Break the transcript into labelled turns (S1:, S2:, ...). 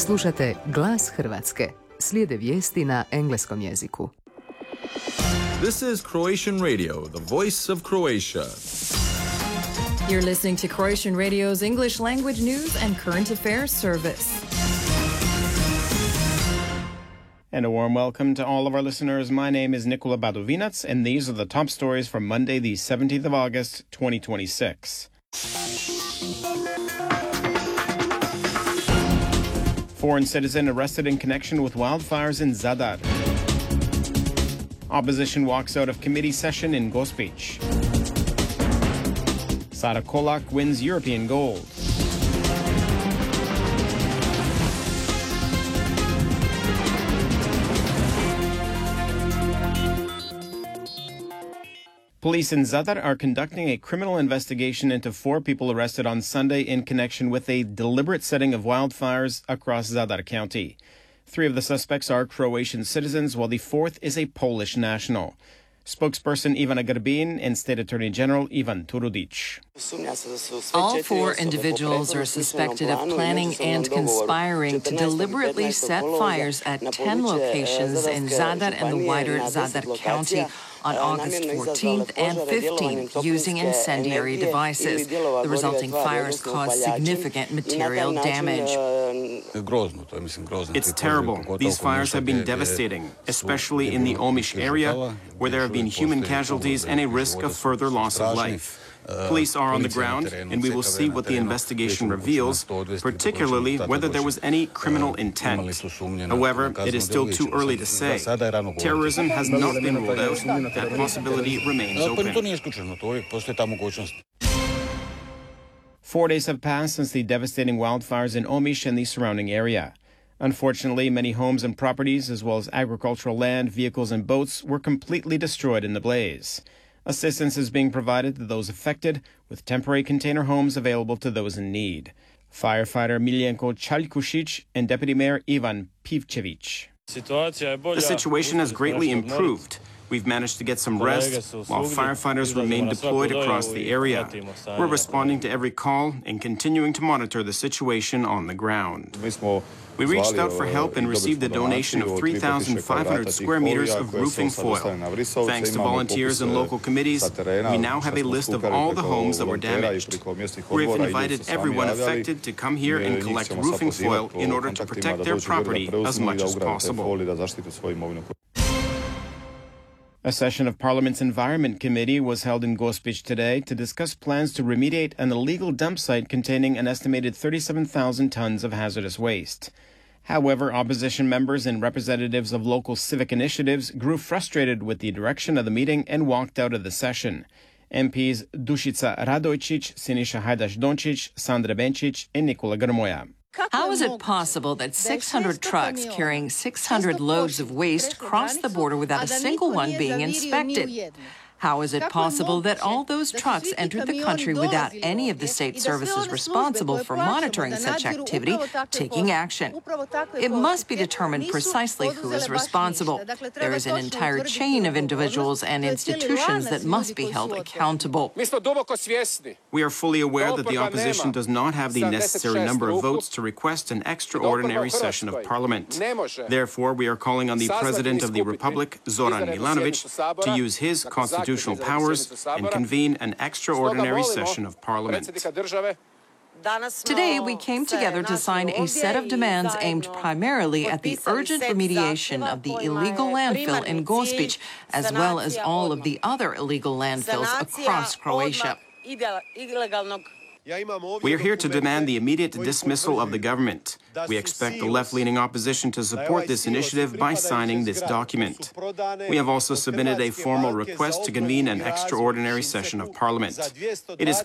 S1: Slušate Glas Hrvatske. Slijede vijesti na engleskom jeziku.
S2: This is Croatian Radio, the voice of Croatia.
S3: You're listening to Croatian Radio's English language news and current affairs service.
S4: And a warm welcome to all of our listeners. My name is Nikola Badovinac, and these are the top stories from Monday, the 17th of August, 2026. Foreign citizen arrested in connection with wildfires in Zadar. Opposition walks out of committee session in Gospić. Sara Kolak wins European gold. Police in Zadar are conducting a criminal investigation into 4 people arrested on Sunday in connection with a deliberate setting of wildfires across Zadar County. 3 of the suspects are Croatian citizens, while the 4th is a Polish national. Spokesperson Ivana Grbin and State Attorney General Ivan Turudic.
S3: All 4 individuals are suspected of planning and conspiring to deliberately set fires at 10 locations in Zadar and the wider Zadar County on August 14th and 15th using incendiary devices. The resulting fires caused significant material damage.
S4: It's terrible. These fires have been devastating, especially in the Omiš area, where there have been human casualties and a risk of further loss of life. Police are on the ground, and we will see what the investigation reveals, particularly whether there was any criminal intent. However, it is still too early to say. Terrorism has not been ruled out. That possibility remains open. 4 days have passed since the devastating wildfires in Omiš and the surrounding area. Unfortunately, many homes and properties, as well as agricultural land, vehicles, and boats, were completely destroyed in the blaze. Assistance is being provided to those affected, with temporary container homes available to those in need. Firefighter Miljenko Chalkušić and Deputy Mayor Ivan Pivčević. The situation has greatly improved. We've managed to get some rest, while firefighters remain deployed across the area. We're responding to every call and continuing to monitor the situation on the ground. We reached out for help and received a donation of 3,500 square meters of roofing foil. Thanks to volunteers and local committees, we now have a list of all the homes that were damaged. We've invited everyone affected to come here and collect roofing foil in order to protect their property as much as possible. A session of Parliament's Environment Committee was held in Gospić today to discuss plans to remediate an illegal dump site containing an estimated 37,000 tons of hazardous waste. However, opposition members and representatives of local civic initiatives grew frustrated with the direction of the meeting and walked out of the session. MPs Dušica Radojčić, Siniša Hajdaš-Dončić, Sandra Benčić, and Nikola Grmoja.
S3: How is it possible that 600 trucks carrying 600 loads of waste crossed the border without a single one being inspected? How is it possible that all those trucks entered the country without any of the state services responsible for monitoring such activity taking action? It must be determined precisely who is responsible. There is an entire chain of individuals and institutions that must be held accountable.
S4: We are fully aware that the opposition does not have the necessary number of votes to request an extraordinary session of Parliament. Therefore, we are calling on the President of the Republic, Zoran Milanovic, to use his constitutional powers and convene an extraordinary session of Parliament.
S3: Today, we came together to sign a set of demands aimed primarily at the urgent remediation of the illegal landfill in Gospić, as well as all of the other illegal landfills across Croatia.
S4: We are here to demand the immediate dismissal of the government. We expect the left-leaning opposition to support this initiative by signing this document. We have also submitted a formal request to convene an extraordinary session of Parliament. It is